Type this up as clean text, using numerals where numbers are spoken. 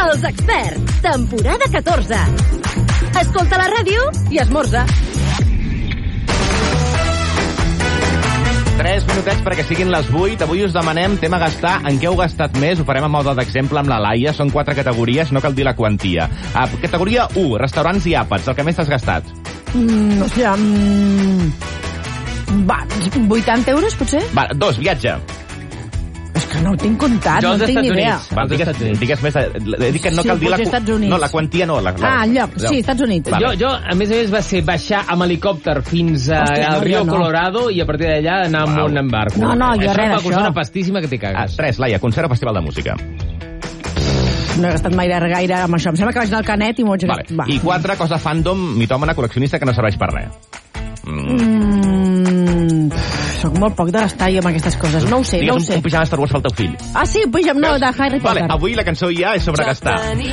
Els experts, temporada 14. Escolta la ràdio i esmorza. 3 minutets perquè siguin les 8. Avui us demanem tema gastar. En què heu gastat més? Ho farem a moda d'exemple amb la Laia. Són 4 categories, no cal dir la quantia. Categoria 1, restaurants i àpats. El que més t'has gastat? Hòstia, 80 euros, potser? Va, 2, viatge. És que no ho tinc comptat, no tinc ni idea. Va, digues més. He dit que no cal dir la... No, la quantia no. El lloc, sí, Estats Units. Vale. Jo, a més, va ser baixar amb helicòpter fins al Rio Colorado i a partir d'allà anar amb un embarco. No, jo res d'això. Això va costar una pastíssima que t'hi cagues. 3, Laia, concert o festival de música? No he gastat mai gaire amb això. Em sembla que vaig anar al Canet i m'ho he gastat. I 4, cosa fandom, mitòmana, col·leccionista que no serveix per res. Soc molt poc de gastar jo amb aquestes coses. No ho sé. Un pijama Star Wars pel teu fill. Ah, sí, pijama, no, de Harry Potter. Vale, avui la cançó ja és sobre gastar.